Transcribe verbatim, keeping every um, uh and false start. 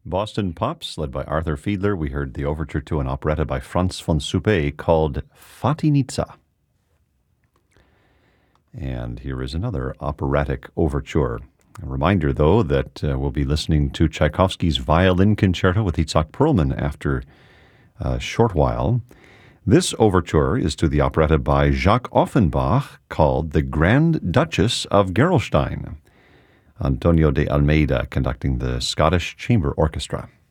Boston Pops, led by Arthur Fiedler. We heard the overture to an operetta by Franz von Suppé called Fatinitza. And here is another operatic overture. A reminder, though, that uh, we'll be listening to Tchaikovsky's Violin Concerto with Itzhak Perlman after a short while. This overture is to the operetta by Jacques Offenbach called The Grand Duchess of Gerolstein. Antonio de Almeida conducting the Scottish Chamber Orchestra.